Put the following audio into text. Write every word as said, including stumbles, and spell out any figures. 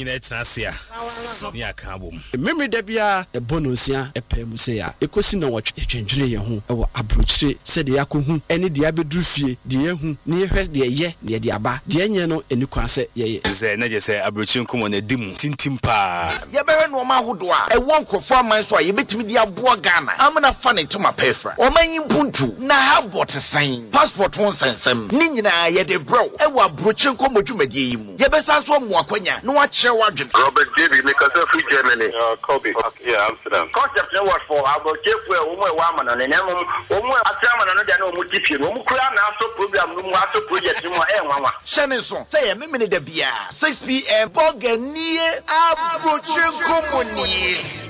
nyina etrasia ni aka bom memory da bia e bonosia e pɛ mu se ya ekosi na wɔtwe twendwere ye ho e wɔ abrochire se de yakohu ene de abeduru fie de yehu ne yehwɛ de ye ne de aba de enye no eni kwa se ye ze na je se abrochire nkomo na dimu tintim pa ye bewe no ma hodo a e won krofo aman so a ye betimi de aboa Ghana amana fa ne tuma pefra o man yimpuntu na ha bot san passport won sensem ni nyina ye de bro e wɔ abrochire nkomo dwumadie yi mu ye besa so mo akwanya no wa kyerɛ wadwen Robert David make us free Germany uh Kobe yeah Amsterdam concept no what for abrochire fu e wo mo e wa amana ne nemo wo mo atrama no de na wo mo tipie no mo kura na aso program no mo aso project no mo e nwanwa shene so say ye memene da bia six p m boganie abrochire nkomo ni